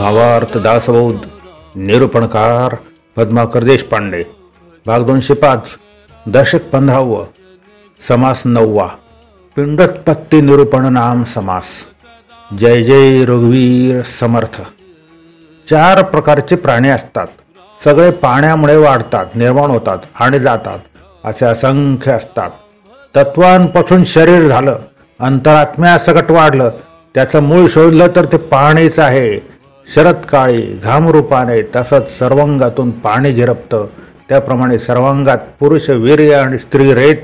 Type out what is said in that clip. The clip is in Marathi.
भावार्थ दासबौद्ध निरूपणकार पद्माकर देशपांडे. भाग 205. दशक 15. समास 9. पिंडोत्पत्ती निरूपण नाम समास. जय जय रघुवीर समर्थ. 4 प्रकारचे प्राणी असतात. सगळे पाण्यामुळे वाढतात, निर्माण होतात आणि जातात. असे असंख्य असतात. तत्वांपासून शरीर झालं, अंतरात्म्यासकट वाढलं, त्याचं मूळ शोधलं तर ते पाणीच आहे. शरदकाळी घामरूपाने तसंच सर्वांगातून पाणी झिरपतं, त्याप्रमाणे सर्वांगात पुरुष वीर्य आणि स्त्री रेत